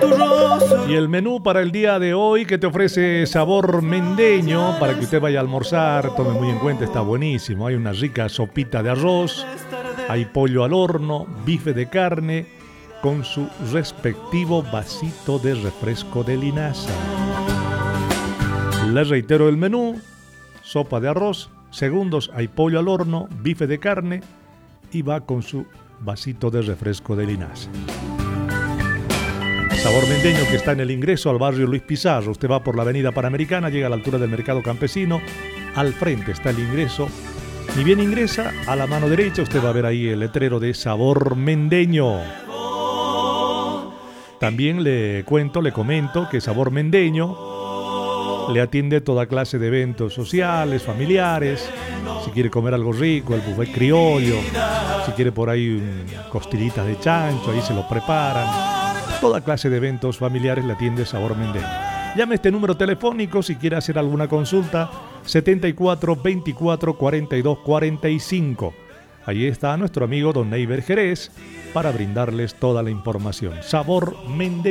Y el menú para el día de hoy que te ofrece Sabor Mendeño, para que usted vaya a almorzar, tome muy en cuenta, está buenísimo. Hay una rica sopita de arroz, hay pollo al horno, bife de carne, con su respectivo vasito de refresco de linaza. Les reitero el menú: sopa de arroz, segundos hay pollo al horno, bife de carne y va con su vasito de refresco de linaza. Sabor Mendeño, que está en el ingreso al barrio Luis Pizarro. Usted va por la avenida Panamericana, llega a la altura del Mercado Campesino, al frente está el ingreso. Ni bien ingresa, a la mano derecha usted va a ver ahí el letrero de Sabor Mendeño. También le comento que Sabor Mendeño le atiende toda clase de eventos sociales, familiares. Si quiere comer algo rico, el buffet criollo. Si quiere por ahí costillitas de chancho, ahí se lo preparan. Toda clase de eventos familiares le atiende Sabor Mendeño. Llame a este número telefónico si quiere hacer alguna consulta: 74 24 42 45. Allí está nuestro amigo Don Neiber Jerez para brindarles toda la información. Sabor Mendeño.